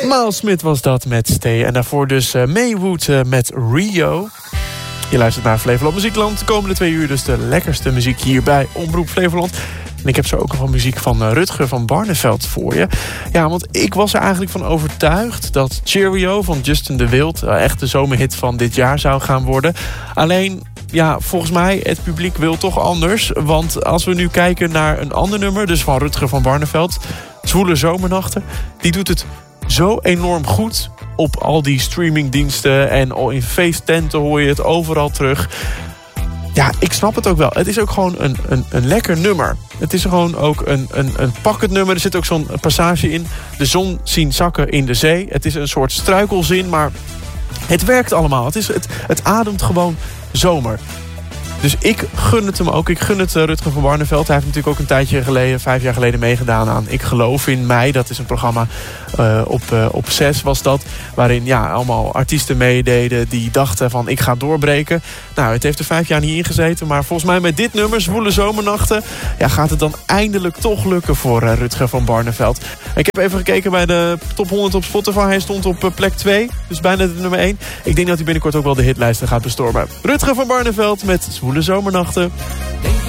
Miles Smith was dat met Stay. En daarvoor dus Maywood met Rio. Je luistert naar Flevoland Muziekland. De komende 2 uur dus de lekkerste muziek hier bij Omroep Flevoland. En ik heb zo ook nog wel muziek van Rutger van Barneveld voor je. Ja, want ik was er eigenlijk van overtuigd dat Cheerio van Justin de Wild echt de zomerhit van dit jaar zou gaan worden. Alleen, ja, volgens mij, het publiek wil toch anders. Want als we nu kijken naar een ander nummer, dus van Rutger van Barneveld, Zwoele Zomernachten, die doet het zo enorm goed op al die streamingdiensten en al in feesttenten hoor je het overal terug. Ja, ik snap het ook wel. Het is ook gewoon een lekker nummer. Het is gewoon ook een pakkend nummer. Er zit ook zo'n passage in. De zon zien zakken in de zee. Het is een soort struikelzin, maar het werkt allemaal. Het ademt gewoon zomer. Dus ik gun het hem ook. Ik gun het Rutger van Barneveld. Hij heeft natuurlijk ook een tijdje geleden, 5 jaar geleden, meegedaan aan Ik Geloof in Mij. Dat is een programma op 6 was dat. Waarin ja, allemaal artiesten meededen die dachten van ik ga doorbreken. Nou, het heeft er 5 jaar niet in gezeten. Maar volgens mij met dit nummer, Zwoele Zomernachten, ja, gaat het dan eindelijk toch lukken voor Rutger van Barneveld. Ik heb even gekeken bij de top 100 op Spotify. Hij stond op plek 2. Dus bijna de nummer 1. Ik denk dat hij binnenkort ook wel de hitlijsten gaat bestormen. Rutger van Barneveld met Zwoele Zomernachten.